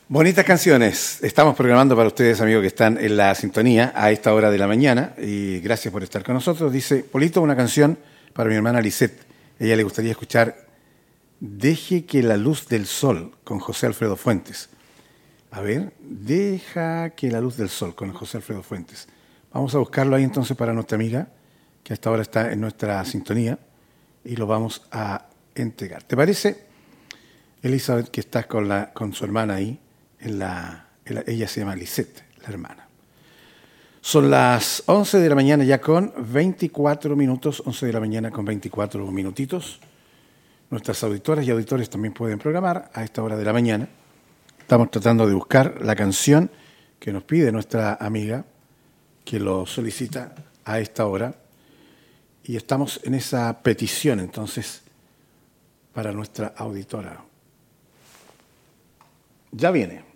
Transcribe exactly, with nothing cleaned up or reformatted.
Bonitas canciones. Estamos programando para ustedes, amigos, que están en la sintonía a esta hora de la mañana. Y gracias por estar con nosotros. Dice, Polito, una canción para mi hermana Lisette. Ella le gustaría escuchar Deje que la luz del sol con José Alfredo Fuentes. A ver, Deja que la luz del sol con José Alfredo Fuentes. Vamos a buscarlo ahí entonces para nuestra amiga, que hasta ahora está en nuestra sintonía, y lo vamos a entregar. ¿Te parece, Elizabeth, que estás con, la, con su hermana ahí? En la, en la, ella se llama Lisette, la hermana. Son las once de la mañana ya con veinticuatro minutos, once de la mañana con veinticuatro minutitos. Nuestras auditoras y auditores también pueden programar a esta hora de la mañana. Estamos tratando de buscar la canción que nos pide nuestra amiga, que lo solicita a esta hora. Y estamos en esa petición, entonces, para nuestra auditora. Ya viene.